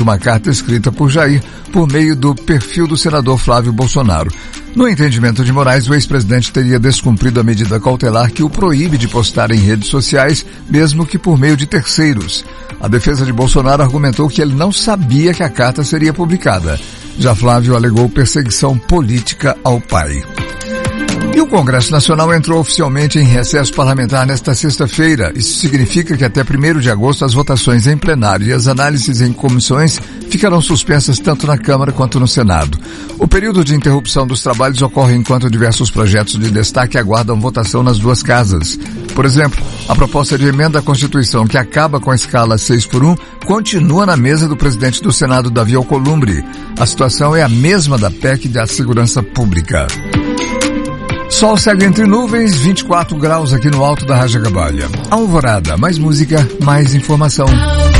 uma carta escrita por Jair por meio do perfil do senador Flávio Bolsonaro. No entendimento de Moraes, o ex-presidente teria descumprido a medida cautelar que o proíbe de postar em redes sociais, mesmo que por meio de terceiros. A defesa de Bolsonaro argumentou que ele não sabia que a carta seria publicada. Já Flávio alegou perseguição política ao pai. E o Congresso Nacional entrou oficialmente em recesso parlamentar nesta sexta-feira. Isso significa que até 1º de agosto as votações em plenário e as análises em comissões ficarão suspensas tanto na Câmara quanto no Senado. O período de interrupção dos trabalhos ocorre enquanto diversos projetos de destaque aguardam votação nas duas casas. Por exemplo, a proposta de emenda à Constituição que acaba com a escala 6x1 continua na mesa do presidente do Senado, Davi Alcolumbre. A situação é a mesma da PEC da Segurança Pública. Sol segue entre nuvens, 24 graus aqui no alto da Raja Gabalha. Alvorada, mais música, mais informação.